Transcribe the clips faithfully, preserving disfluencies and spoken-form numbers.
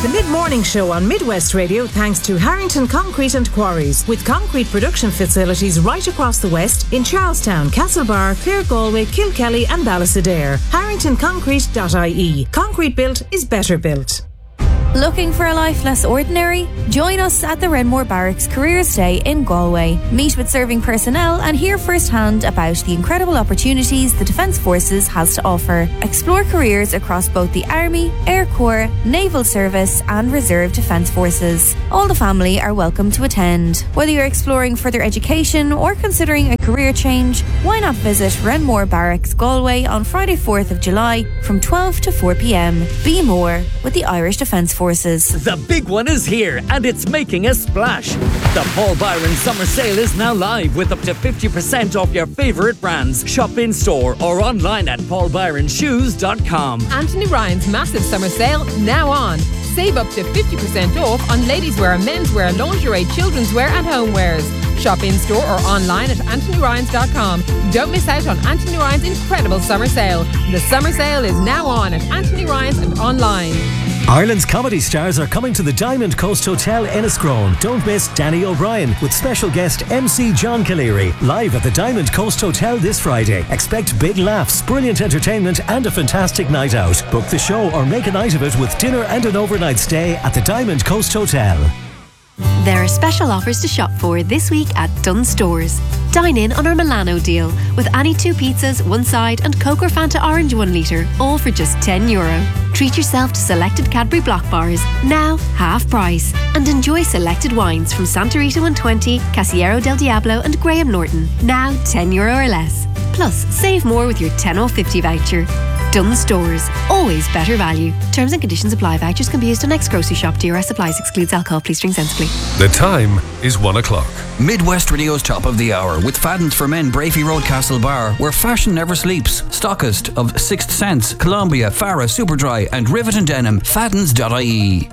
The mid-morning show on Midwest Radio thanks to Harrington Concrete and Quarries, with concrete production facilities right across the West in Charlestown, Castlebar, Clare Galway, Kilkelly and Ballysadair. harrington concrete dot I E. Concrete built is better built. Looking for a life less ordinary? Join us at the Renmore Barracks Careers Day in Galway. Meet with serving personnel and hear firsthand about the incredible opportunities the Defence Forces has to offer. Explore careers across both the Army, Air Corps, Naval Service and Reserve Defence Forces. All the family are welcome to attend. Whether you're exploring further education or considering a career change, why not visit Renmore Barracks Galway on Friday fourth of July from twelve to four p.m. Be more with the Irish Defence Forces. The big one is here and it's making a splash. The Paul Byron Summer Sale is now live with up to fifty percent off your favourite brands. Shop in store or online at paul byron shoes dot com. Anthony Ryan's massive summer sale now on. Save up to fifty percent off on ladies' wear, menswear, lingerie, children's wear and homewares. Shop in store or online at anthony ryans dot com. Don't miss out on Anthony Ryan's incredible summer sale. The summer sale is now on at Anthony Ryan's and online. Ireland's comedy stars are coming to the Diamond Coast Hotel Enniscrone. Don't miss Danny O'Brien with special guest M C John Calleary live at the Diamond Coast Hotel this Friday. Expect big laughs, brilliant entertainment and a fantastic night out. Book the show or make a night of it with dinner and an overnight stay at the Diamond Coast Hotel. There are special offers to shop for this week at Dunnes Stores. Dine in on our Milano deal with any two pizzas, one side and Coke or Fanta Orange one litre, all for just ten euro. Treat yourself to selected Cadbury Block bars, now half price. And enjoy selected wines from Santa Rita one twenty, Casiero del Diablo and Graham Norton, now ten euro or less. Plus, save more with your ten off fifty voucher. Dunnes Stores, always better value. Terms and conditions apply. Vouchers can be used on next grocery shop. D R S supplies, excludes alcohol. Please drink sensibly. The time is one o'clock. Midwest Radio's Top of the Hour with Fadden's for Men, Brafey Road, Castlebar, where fashion never sleeps. Stockist of Sixth Sense, Columbia, Farah, Superdry and Rivet and Denim. Faddens dot I E.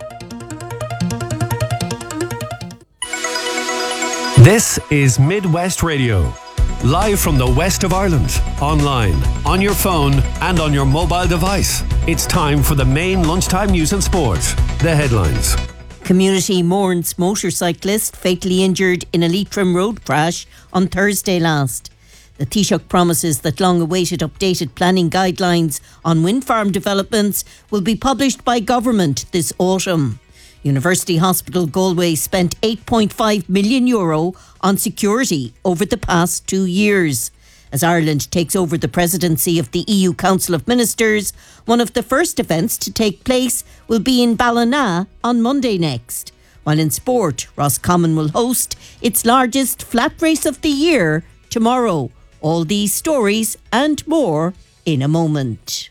This is Midwest Radio. Live from the west of Ireland, online, on your phone and on your mobile device. It's time for the main lunchtime news and sport. The headlines. Community mourns motorcyclist fatally injured in a Leitrim road crash on Thursday last. The Taoiseach promises that long-awaited updated planning guidelines on wind farm developments will be published by government this autumn. University Hospital Galway spent eight point five million euro on security over the past two years. As Ireland takes over the presidency of the E U Council of Ministers, one of the first events to take place will be in Ballina on Monday next. While in sport, Roscommon will host its largest flat race of the year tomorrow. All these stories and more in a moment.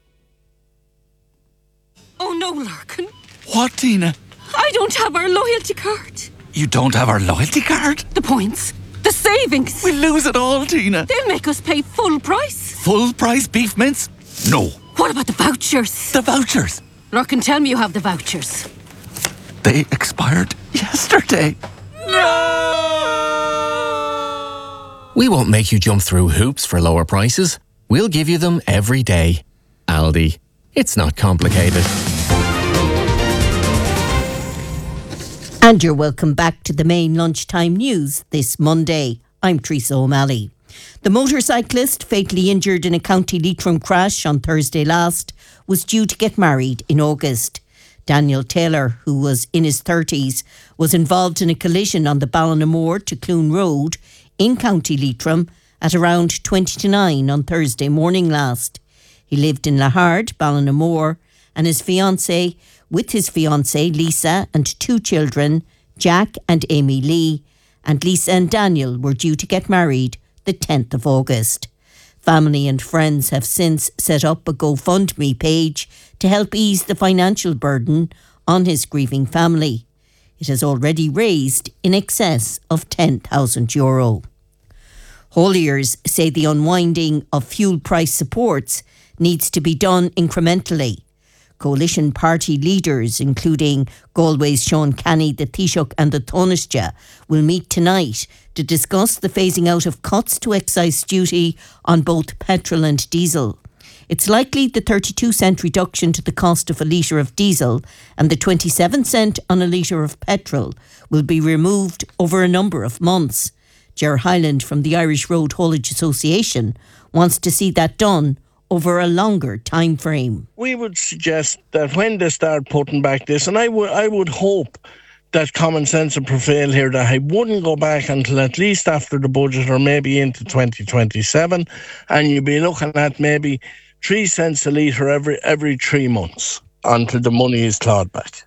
Oh no, Larkin. What, Tina? I don't have our loyalty card. You don't have our loyalty card? The points. The savings. We'll lose it all, Tina. They'll make us pay full price. Full price beef mince? No. What about the vouchers? The vouchers? Larkin, tell me you have the vouchers. They expired yesterday. No! We won't make you jump through hoops for lower prices. We'll give you them every day. Aldi. It's not complicated. And you're welcome back to the main lunchtime news this Monday. I'm Teresa O'Malley. The motorcyclist fatally injured in a County Leitrim crash on Thursday last was due to get married in August. Daniel Taylor, who was in his thirties, was involved in a collision on the Ballinamore to Clune Road in County Leitrim at around twenty to nine on Thursday morning last. He lived in Lahard, Ballinamore, and his fiancée, with his fiancée Lisa and two children, Jack and Amy Lee, and Lisa and Daniel were due to get married the tenth of August. Family and friends have since set up a GoFundMe page to help ease the financial burden on his grieving family. It has already raised in excess of ten thousand euro. Hauliers say the unwinding of fuel price supports needs to be done incrementally. Coalition party leaders, including Galway's Sean Canny, the Taoiseach and the Taoiseach, will meet tonight to discuss the phasing out of cuts to excise duty on both petrol and diesel. It's likely the thirty-two cent reduction to the cost of a litre of diesel and the twenty-seven cent on a litre of petrol will be removed over a number of months. Ger Hyland from the Irish Road Haulage Association wants to see that done over a longer time frame. We would suggest that when they start putting back this, and I would I would hope that common sense would prevail here, that I wouldn't go back until at least after the budget or maybe into twenty twenty-seven, and you'd be looking at maybe three cents a litre every every three months until the money is clawed back.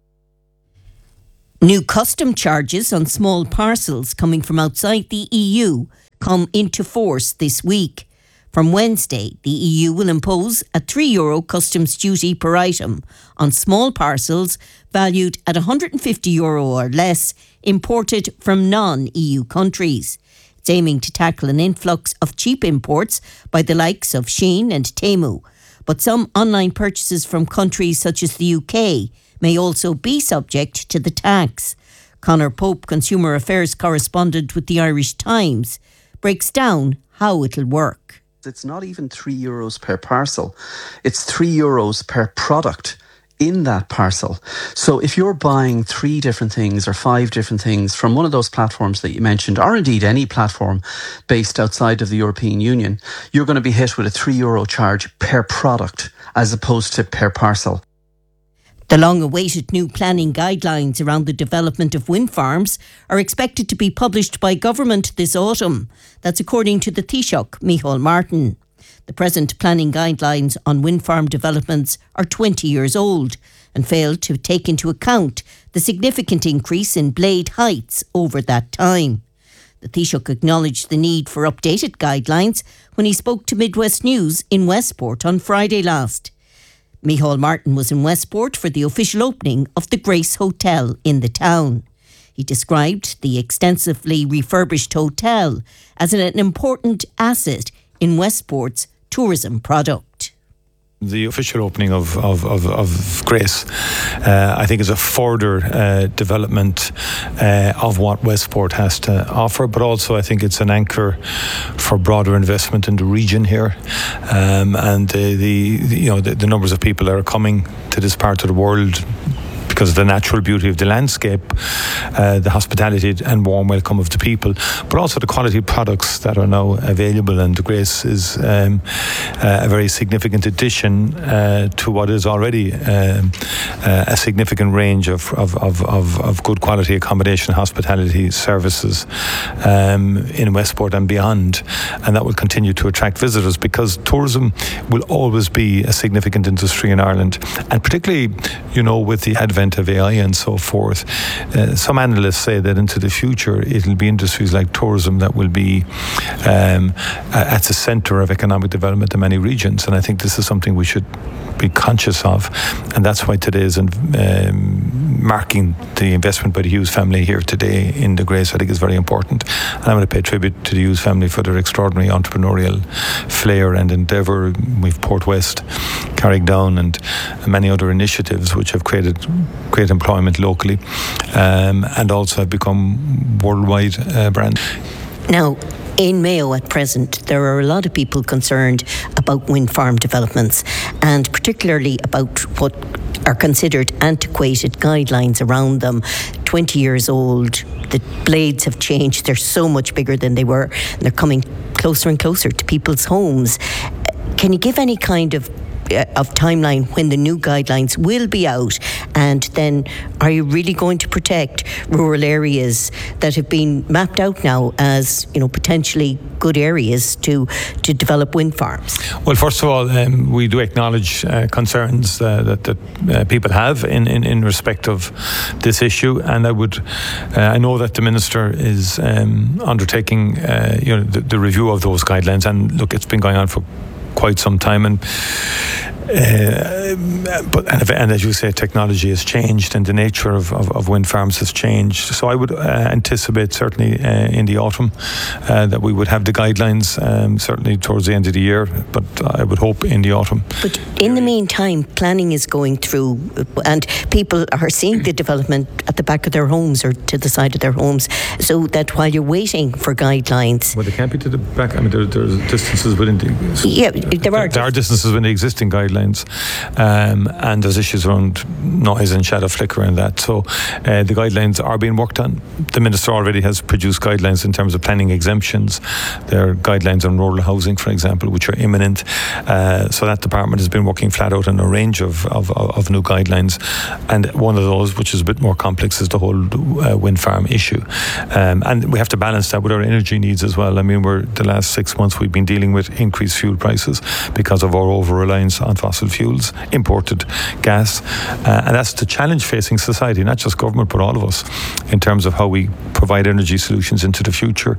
New custom charges on small parcels coming from outside the E U come into force this week. From Wednesday, the E U will impose a three euro customs duty per item on small parcels valued at one hundred fifty euro or less imported from non-E U countries. It's aiming to tackle an influx of cheap imports by the likes of Shein and Temu. But some online purchases from countries such as the U K may also be subject to the tax. Conor Pope, Consumer Affairs correspondent with the Irish Times, breaks down how it'll work. It's not even three euros per parcel. It's three euros per product in that parcel. So if you're buying three different things or five different things from one of those platforms that you mentioned, or indeed any platform based outside of the European Union, you're going to be hit with a three euro charge per product as opposed to per parcel. The long-awaited new planning guidelines around the development of wind farms are expected to be published by government this autumn. That's according to the Taoiseach, Micheál Martin. The present planning guidelines on wind farm developments are twenty years old and failed to take into account the significant increase in blade heights over that time. The Taoiseach acknowledged the need for updated guidelines when he spoke to Midwest News in Westport on Friday last. Micheál Martin was in Westport for the official opening of the Grace Hotel in the town. He described the extensively refurbished hotel as an important asset in Westport's tourism product. The official opening of, of, of, of Grace, uh, I think, is a further uh, development uh, of what Westport has to offer, but also I think it's an anchor for broader investment in the region here. Um, and uh, the, the you know the, the numbers of people that are coming to this part of the world because of the natural beauty of the landscape, uh, the hospitality and warm welcome of the people, but also the quality products that are now available. And the Grace is um, uh, a very significant addition uh, to what is already um, uh, a significant range of, of, of, of, of good quality accommodation, hospitality services um, in Westport and beyond. And that will continue to attract visitors because tourism will always be a significant industry in Ireland. And particularly, you know, with the advent of A I and so forth, uh, some analysts say that into the future it'll be industries like tourism that will be um, at the centre of economic development in many regions, and I think this is something we should be conscious of, and that's why today is um, marking the investment by the Hughes family here today in the Grace. I think is very important, and I'm going to pay tribute to the Hughes family for their extraordinary entrepreneurial flair and endeavour. We've Port West, Carrickdown and many other initiatives which have created great employment locally um, and also have become worldwide uh, brands. Now, in Mayo at present, there are a lot of people concerned about wind farm developments and particularly about what are considered antiquated guidelines around them. twenty years old, the blades have changed, they're so much bigger than they were, and they're coming closer and closer to people's homes. Can you give any kind of of timeline when the new guidelines will be out, and then are you really going to protect rural areas that have been mapped out now as, you know, potentially good areas to to develop wind farms? Well, first of all, um, we do acknowledge uh, concerns uh, that, that uh, people have in, in, in respect of this issue, and I would uh, I know that the Minister is um, undertaking uh, you know the, the review of those guidelines, and look, it's been going on for quite some time, and Uh, but and, if, and as you say, technology has changed and the nature of, of, of wind farms has changed. So I would uh, anticipate certainly uh, in the autumn uh, that we would have the guidelines um, certainly towards the end of the year, but I would hope in the autumn. But in the meantime, planning is going through and people are seeing the development at the back of their homes or to the side of their homes, so that while you're waiting for guidelines... Well, they can't be to the back. I mean, there, there's distances within the... Yeah, there are... There are distances within the existing guidelines, um, and there's issues around noise and shadow flicker and that. So uh, the guidelines are being worked on. The Minister already has produced guidelines in terms of planning exemptions. There are guidelines on rural housing, for example, which are imminent. Uh, so that department has been working flat out on a range of, of, of new guidelines. And one of those, which is a bit more complex, is the whole uh, wind farm issue. Um, and we have to balance that with our energy needs as well. I mean, we're the last six months we've been dealing with increased fuel prices because of our over-reliance on fossil fuels, imported gas. Uh, and that's the challenge facing society, not just government, but all of us, in terms of how we provide energy solutions into the future.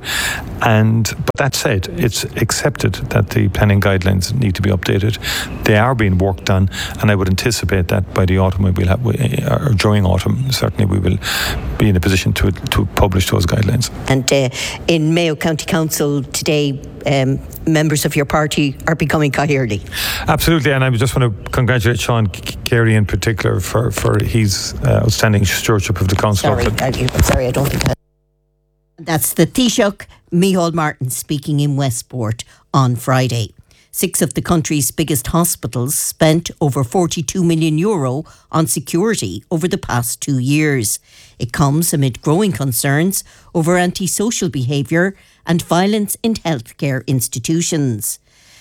And but that said, it's accepted that the planning guidelines need to be updated. They are being worked on, and I would anticipate that by the autumn, we will have, or during autumn, certainly we will be in a position to to publish those guidelines. And uh, in Mayo County Council today, um, members of your party are becoming Cahill. Absolutely, and I just want to congratulate Sean Carey in particular for, for his uh, outstanding stewardship of the council. Sorry, I, I'm sorry, I don't think that. That's the Taoiseach Micheál Martin speaking in Westport on Friday. Six of the country's biggest hospitals spent over forty-two million euro on security over the past two years. It comes amid growing concerns over antisocial behaviour and violence in healthcare institutions.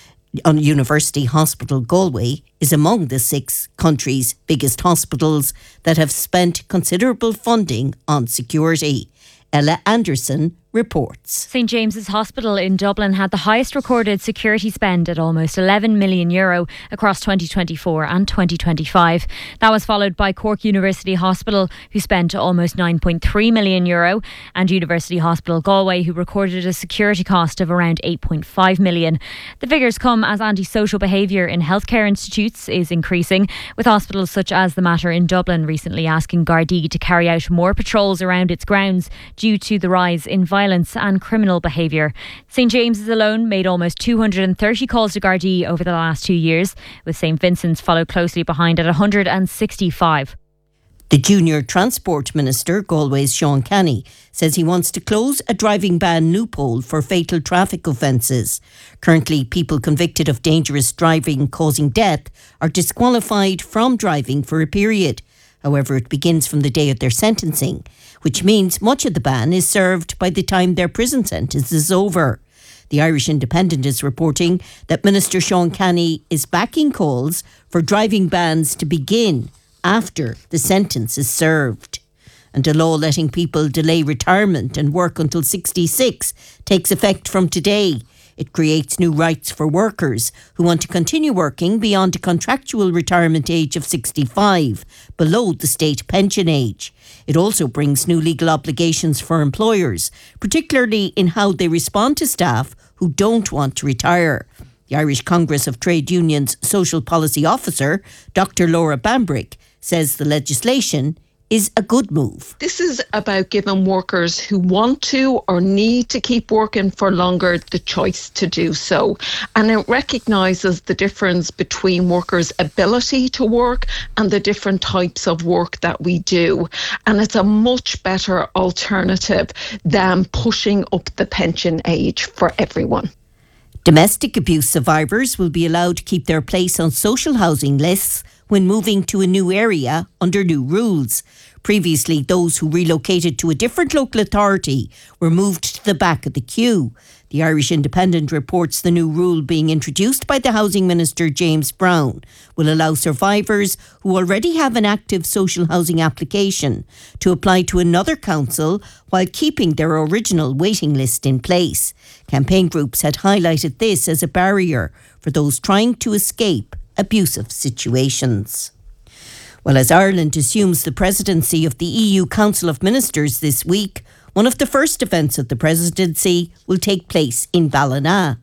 University Hospital Galway is among the six country's biggest hospitals that have spent considerable funding on security. Ella Anderson reports. St James's Hospital in Dublin had the highest recorded security spend at almost eleven million euro across twenty twenty-four and twenty twenty-five. That was followed by Cork University Hospital, who spent almost nine point three million euro, and University Hospital Galway, who recorded a security cost of around eight point five million. The figures come as antisocial behaviour in healthcare institutes is increasing, with hospitals such as the Mater in Dublin recently asking Gardaí to carry out more patrols around its grounds due to the rise in violence and criminal behaviour. St James's alone made almost two hundred thirty calls to Gardaí over the last two years, with St Vincent's followed closely behind at one hundred sixty-five. The Junior Transport Minister, Galway's Sean Canny, says he wants to close a driving ban loophole for fatal traffic offences. Currently, people convicted of dangerous driving causing death are disqualified from driving for a period. However, it begins from the day of their sentencing, which means much of the ban is served by the time their prison sentence is over. The Irish Independent is reporting that Minister Sean Canny is backing calls for driving bans to begin after the sentence is served. And a law letting people delay retirement and work until sixty-six takes effect from today. It creates new rights for workers who want to continue working beyond a contractual retirement age of sixty-five, below the state pension age. It also brings new legal obligations for employers, particularly in how they respond to staff who don't want to retire. The Irish Congress of Trade Unions Social Policy Officer, Doctor Laura Bambrick, says the legislation is a good move. This is about giving workers who want to or need to keep working for longer the choice to do so. And it recognises the difference between workers' ability to work and the different types of work that we do. And it's a much better alternative than pushing up the pension age for everyone. Domestic abuse survivors will be allowed to keep their place on social housing lists when moving to a new area under new rules. Previously, those who relocated to a different local authority were moved to the back of the queue. The Irish Independent reports the new rule being introduced by the Housing Minister James Brown will allow survivors who already have an active social housing application to apply to another council while keeping their original waiting list in place. Campaign groups had highlighted this as a barrier for those trying to escape abusive situations. Well, as Ireland assumes the presidency of the E U Council of Ministers this week, one of the first events of the presidency will take place in Ballina.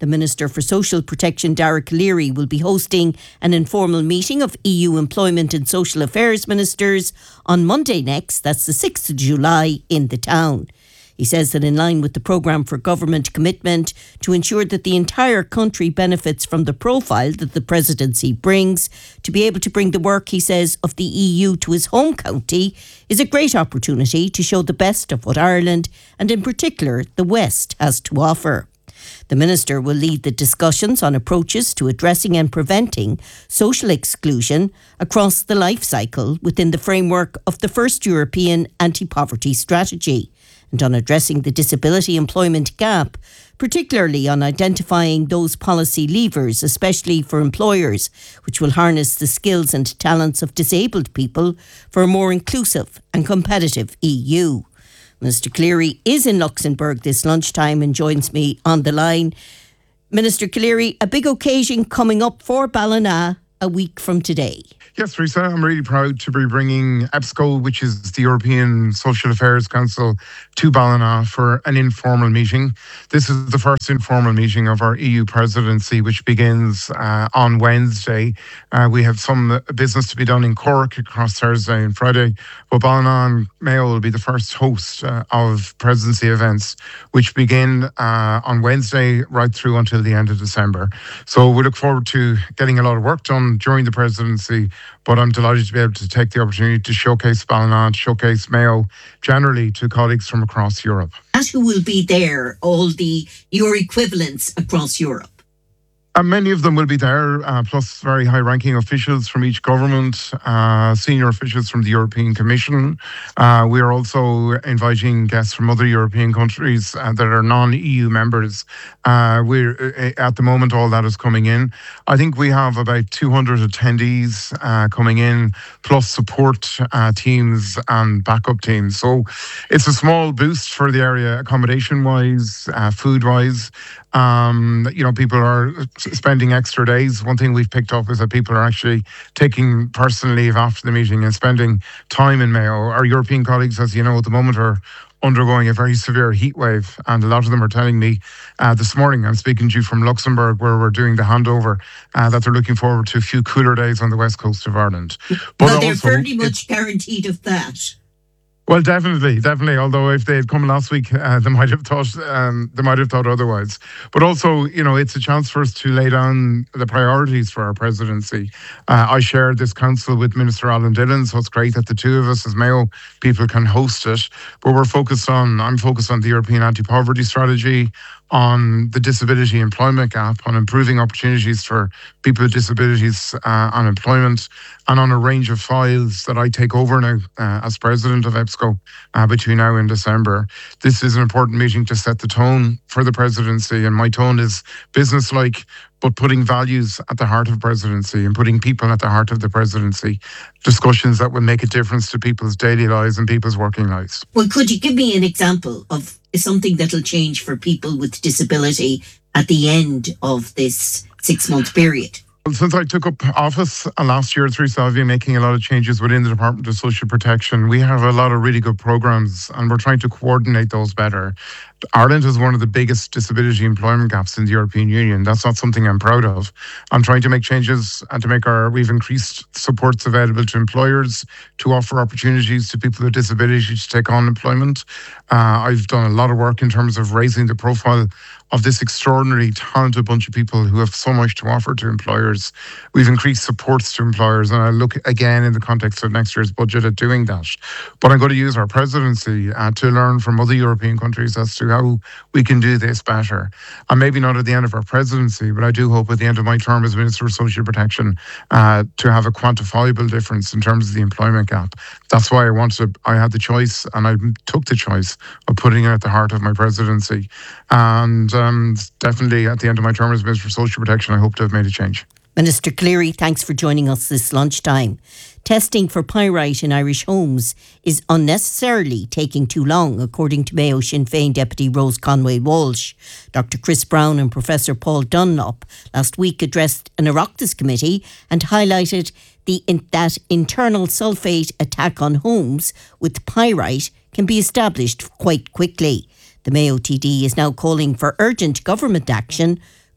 The Minister for Social Protection, Dara Calleary, will be hosting an informal meeting of E U Employment and Social Affairs Ministers on Monday next, that's the sixth of July, in the town. He says that in line with the programme for government commitment to ensure that the entire country benefits from the profile that the presidency brings, to be able to bring the work, he says, of the E U to his home county is a great opportunity to show the best of what Ireland, and in particular the West, has to offer. The Minister will lead the discussions on approaches to addressing and preventing social exclusion across the life cycle within the framework of the first European anti-poverty strategy, and on addressing the disability employment gap, particularly on identifying those policy levers, especially for employers, which will harness the skills and talents of disabled people for a more inclusive and competitive E U. Minister Calleary is in Luxembourg this lunchtime and joins me on the line. Minister Calleary, a big occasion coming up for Ballina a week from today. Yes, Teresa, I'm really proud to be bringing EBSCO, which is the European Social Affairs Council, to Ballina for an informal meeting. This is the first informal meeting of our E U presidency, which begins uh, on Wednesday. Uh, we have some business to be done in Cork across Thursday and Friday, but Ballina and Mayo will be the first host uh, of presidency events, which begin uh, on Wednesday right through until the end of December. So we look forward to getting a lot of work done during the presidency, but I'm delighted to be able to take the opportunity to showcase Ballina, to showcase Mayo generally to colleagues from across Europe. As who will be there, all the your equivalents across Europe? Uh, many of them will be there, uh, plus very high-ranking officials from each government, uh, senior officials from the European Commission. Uh, we are also inviting guests from other European countries uh, that are non-E U members. Uh, we're uh, at the moment, all that is coming in. I think we have about two hundred attendees uh, coming in, plus support uh, teams and backup teams. So it's a small boost for the area, accommodation-wise, uh, food-wise. Um, you know, people are spending extra days. One thing we've picked up is that people are actually taking personal leave after the meeting and spending time in Mayo. Our European colleagues, as you know, at the moment are undergoing a very severe heat wave, and a lot of them are telling me uh, this morning, I'm speaking to you from Luxembourg, where we're doing the handover, uh, that they're looking forward to a few cooler days on the west coast of Ireland. But well, they're fairly much guaranteed of that. Well, definitely, definitely. Although if they had come last week, uh, they might have thought um, they might have thought otherwise. But also, you know, it's a chance for us to lay down the priorities for our presidency. Uh, I shared this council with Minister Alan Dillon, so it's great that the two of us as Mayo people can host it. But we're focused on, I'm focused on the European anti-poverty strategy, on the disability employment gap, on improving opportunities for people with disabilities uh, on employment, and on a range of files that I take over now uh, as president of EBSCO uh, between now and December. This is an important meeting to set the tone for the presidency, and my tone is business-like, but putting values at the heart of presidency and putting people at the heart of the presidency. Discussions that will make a difference to people's daily lives and people's working lives. Well, could you give me an example of something that'll change for people with disability at the end of this six-month period? Well, since I took up office uh, last year, Teresa, I've been making a lot of changes within the Department of Social Protection. We have a lot of really good programs, and we're trying to coordinate those better. Ireland is one of the biggest disability employment gaps in the European Union. That's not something I'm proud of. I'm trying to make changes and to make our, we've increased supports available to employers to offer opportunities to people with disabilities to take on employment. Uh, I've done a lot of work in terms of raising the profile of this extraordinarily talented bunch of people who have so much to offer to employers. We've increased supports to employers, and I look again in the context of next year's budget at doing that. But I'm going to use our presidency uh, to learn from other European countries as to how we can do this better. And maybe not at the end of our presidency, but I do hope at the end of my term as Minister of Social Protection uh, to have a quantifiable difference in terms of the employment gap. That's why I wanted, I had the choice, and I took the choice of putting it at the heart of my presidency. And um, definitely at the end of my term as Minister of Social Protection, I hope to have made a change. Minister Calleary, thanks for joining us this lunchtime. Testing for pyrite in Irish homes is unnecessarily taking too long, according to Mayo Sinn Féin Deputy Rose Conway-Walsh. Doctor Chris Brown and Professor Paul Dunlop last week addressed an Oireachtas committee and highlighted the in, that internal sulphate attack on homes with pyrite can be established quite quickly. The Mayo T D is now calling for urgent government action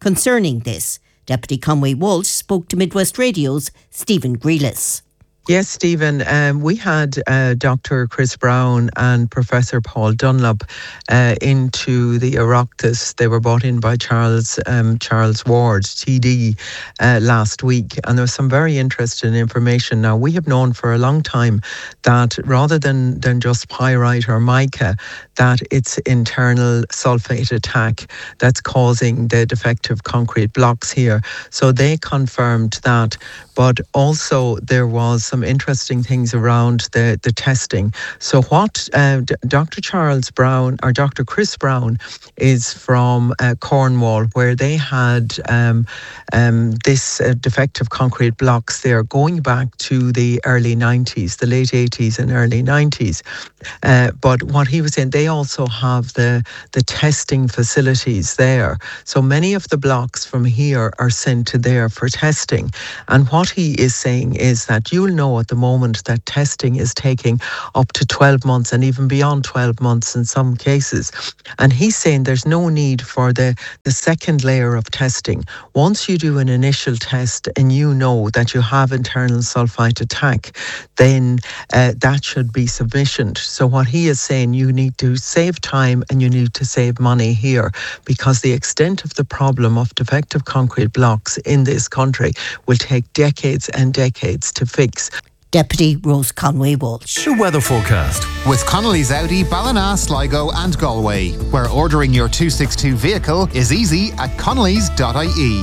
Concerning this, Deputy Conway Walsh spoke to Midwest Radio's Stephen Grealis. Yes, Stephen, um, we had uh, Doctor Chris Brown and Professor Paul Dunlop uh, into the Oireachtas. They were brought in by Charles um, Charles Ward, T D, uh, last week. And there was some very interesting information. Now, we have known for a long time that rather than, than just pyrite or mica, that it's internal sulfate attack that's causing the defective concrete blocks here. So they confirmed that. But also there was some interesting things around the, the testing. So what uh, D- Doctor Charles Brown, or Doctor Chris Brown, is from uh, Cornwall, where they had um, um, this uh, defective concrete blocks there going back to the early nineties, the late eighties and early nineties. Uh, but what he was saying, they also have the, the testing facilities there. So many of the blocks from here are sent to there for testing. And what he is saying is that you'll know at the moment that testing is taking up to twelve months and even beyond twelve months in some cases. And he's saying there's no need for the, the second layer of testing. Once you do an initial test and you know that you have internal sulfite attack, then uh, that should be sufficient. So what he is saying, you need to save time and you need to save money here, because the extent of the problem of defective concrete blocks in this country will take decades and decades to fix. Deputy Rose Conway Walsh. The weather forecast with Connolly's Audi, Ballina, Sligo and Galway, where ordering your two sixty-two vehicle is easy at connellys dot I E.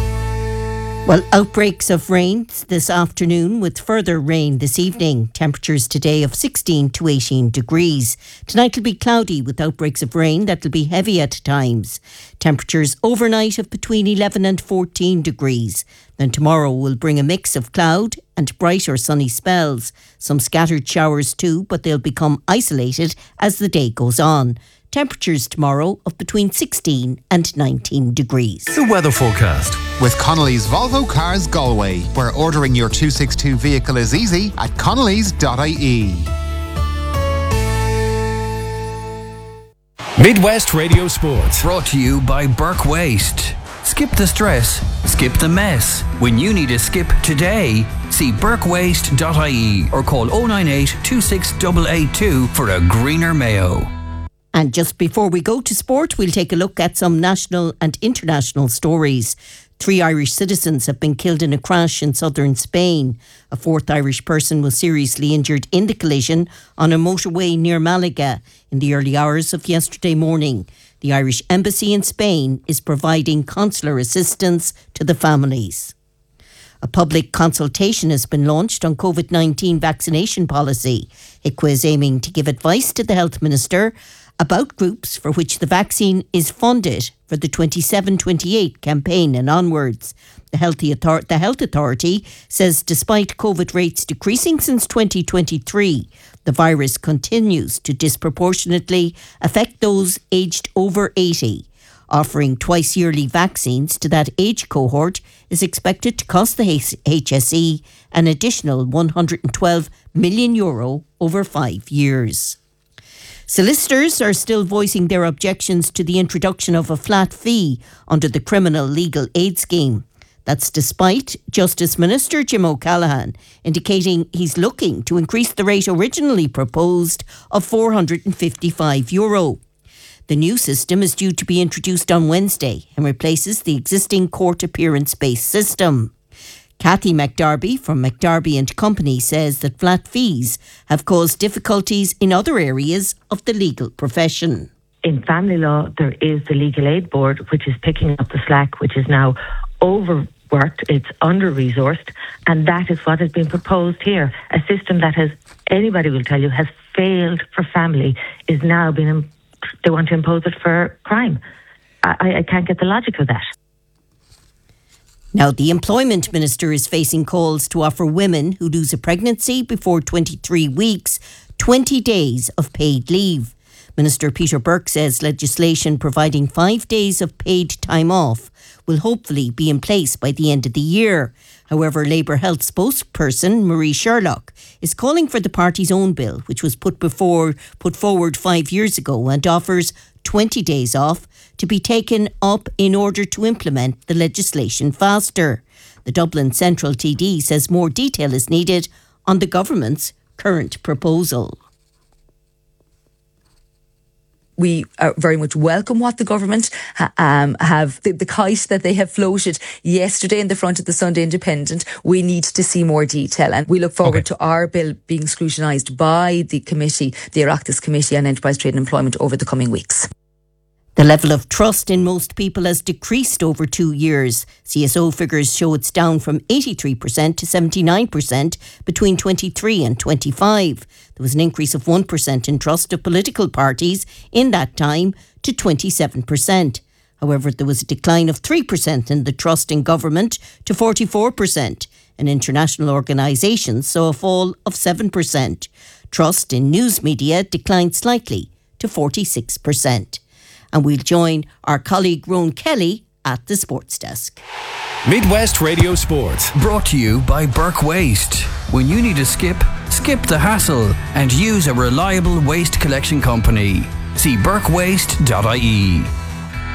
Well, outbreaks of rain this afternoon with further rain this evening. Temperatures today of sixteen to eighteen degrees. Tonight will be cloudy with outbreaks of rain that will be heavy at times. Temperatures overnight of between eleven and fourteen degrees. Then tomorrow will bring a mix of cloud and bright or sunny spells. Some scattered showers too, but they'll become isolated as the day goes on. Temperatures tomorrow of between sixteen and nineteen degrees. The weather forecast with Connolly's Volvo Cars Galway, where ordering your two sixty-two vehicle is easy at connellys dot I E. Midwest Radio Sports. Brought to you by Burke Waste. Skip the stress, skip the mess. When you need a skip today, see burke waste dot I E or call oh nine eight, two six eight eight two for a greener Mayo. And just before we go to sport, we'll take a look at some national and international stories. Three Irish citizens have been killed in a crash in southern Spain. A fourth Irish person was seriously injured in the collision on a motorway near Malaga in the early hours of yesterday morning. The Irish Embassy in Spain is providing consular assistance to the families. A public consultation has been launched on COVID nineteen vaccination policy. I C W A is aiming to give advice to the Health Minister about groups for which the vaccine is funded for the twenty-seven twenty-eight campaign and onwards. The Health, Author- the Health Authority says despite COVID rates decreasing since twenty twenty-three, the virus continues to disproportionately affect those aged over eighty. Offering twice-yearly vaccines to that age cohort is expected to cost the H S E an additional one hundred twelve million euro over five years. Solicitors are still voicing their objections to the introduction of a flat fee under the Criminal Legal Aid Scheme. That's despite Justice Minister Jim O'Callaghan indicating he's looking to increase the rate originally proposed of four hundred fifty-five euro. The new system is due to be introduced on Wednesday and replaces the existing court appearance-based system. Kathy McDarby from McDarby and Company says that flat fees have caused difficulties in other areas of the legal profession. In family law, there is the Legal Aid Board, which is picking up the slack, which is now overworked, it's under-resourced, and that is what has been proposed here. A system that has, anybody will tell you, has failed for family is now being, they want to impose it for crime. I, I can't get the logic of that. Now, the Employment Minister is facing calls to offer women who lose a pregnancy before twenty-three weeks twenty days of paid leave. Minister Peter Burke says legislation providing five days of paid time off will hopefully be in place by the end of the year. However, Labour Health spokesperson Marie Sherlock is calling for the party's own bill, which was put before put forward five years ago and offers twenty days off to be taken up in order to implement the legislation faster. The Dublin Central T D says more detail is needed on the government's current proposal. We uh, very much welcome what the government ha- um, have, the, the kite that they have floated yesterday in the front of the Sunday Independent. We need to see more detail, and we look forward okay. to our bill being scrutinised by the committee, the Oireachtas Committee on Enterprise, Trade and Employment over the coming weeks. The level of trust in most people has decreased over two years. C S O figures show it's down from eighty-three percent to seventy-nine percent between twenty-three and twenty-five. There was an increase of one percent in trust of political parties in that time to twenty-seven percent. However, there was a decline of three percent in the trust in government to forty-four percent. And international organisations saw a fall of seven percent. Trust in news media declined slightly to forty-six percent. And we'll join our colleague Rowan Kelly at the sports desk. Midwest Radio Sport. Brought to you by Burke Waste. When you need a skip, skip the hassle and use a reliable waste collection company. See burke waste dot I E.